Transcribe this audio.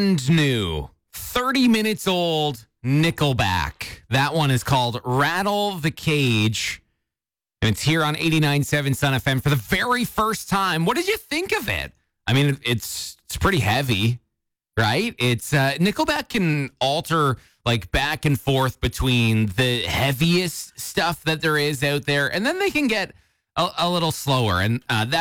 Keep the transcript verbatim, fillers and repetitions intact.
brand new, thirty minutes old Nickelback. That one is called Rattle the Cage. And it's here on eighty-nine point seven Sun F M for the very first time. What did you think of it? I mean, it's it's pretty heavy, right? It's uh, Nickelback can alter like back and forth between the heaviest stuff that there is out there, and then they can get a, a little slower. And uh, that